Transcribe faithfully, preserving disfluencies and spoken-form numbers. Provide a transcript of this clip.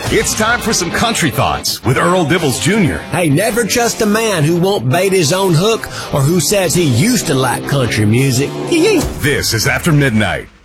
It's time for some country thoughts with Earl Dibbles Junior Hey, never trust a man who won't bait his own hook or who says he used to like country music. This is After Midnight.